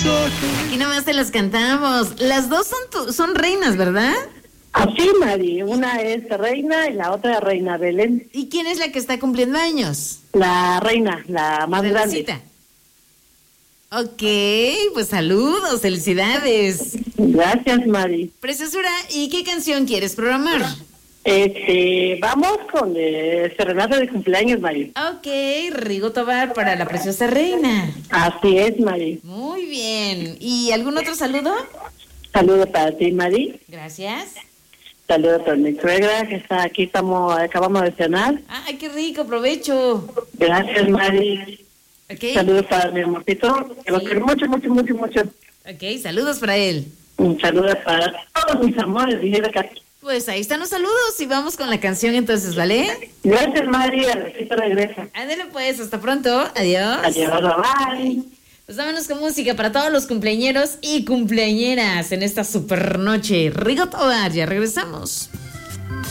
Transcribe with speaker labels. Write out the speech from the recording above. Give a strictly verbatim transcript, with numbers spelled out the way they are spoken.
Speaker 1: Y nomás te las cantamos. Las dos son, tu, son reinas, ¿verdad?
Speaker 2: Así, Mari. Una es reina y la otra reina Belén.
Speaker 1: ¿Y quién es la que está cumpliendo años?
Speaker 2: La reina, la más grande.
Speaker 1: Ok, pues saludos, felicidades.
Speaker 2: Gracias, Mari.
Speaker 1: Preciosura, ¿y qué canción quieres programar?
Speaker 2: Este, vamos con eh, serenata de cumpleaños, Mari.
Speaker 1: Ok, Rigo Tobar para la preciosa reina.
Speaker 2: Así es, Mari.
Speaker 1: Muy bien. ¿Y algún otro saludo?
Speaker 2: Saludos para ti, Mari.
Speaker 1: Gracias.
Speaker 2: Saludos para mi suegra que está aquí, estamos, acabamos de cenar.
Speaker 1: Ay, qué rico, provecho.
Speaker 2: Gracias, Mari.
Speaker 1: Okay.
Speaker 2: Saludos para mi amorcito, que lo
Speaker 1: Sí.
Speaker 2: quiero mucho, mucho, mucho, mucho.
Speaker 1: Ok, saludos para él.
Speaker 2: Un saludo para todos mis amores, dijera acá.
Speaker 1: Pues ahí están los saludos y vamos con la canción entonces, ¿vale?
Speaker 2: Gracias, Mari, a recito regresa.
Speaker 1: Ándale pues, hasta pronto, adiós.
Speaker 2: Adiós, bye.
Speaker 1: Pues vámonos con música para todos los cumpleañeros y cumpleañeras en esta super noche. Rigo Tobar, ya regresamos.